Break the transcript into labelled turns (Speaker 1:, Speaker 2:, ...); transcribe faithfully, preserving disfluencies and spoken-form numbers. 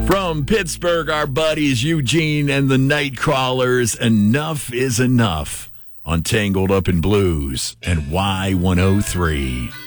Speaker 1: From Pittsburgh, our buddies Eugene and the Nightcrawlers, Enough is Enough on Tangled Up in Blues and Y one oh three.